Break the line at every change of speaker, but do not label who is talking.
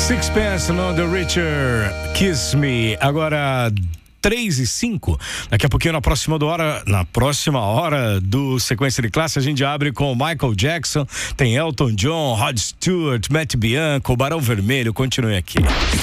Sixpence no The Richer, Kiss Me. Agora 3:05. Daqui a pouquinho, na próxima hora do Sequência de Classe, a gente abre com Michael Jackson, tem Elton John, Rod Stewart, Matt Bianco, Barão Vermelho. Continue aqui.